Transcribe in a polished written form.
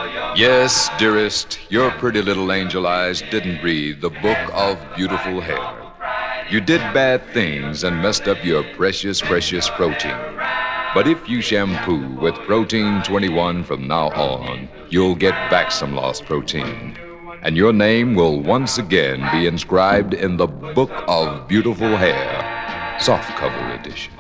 Yes, dearest, your pretty little angel eyes didn't read the book of beautiful hair. You did bad things and messed up your precious, precious protein. But if you shampoo with Protein 21 from now on, you'll get back some lost protein. And your name will once again be inscribed in the book of beautiful hair, softcover edition.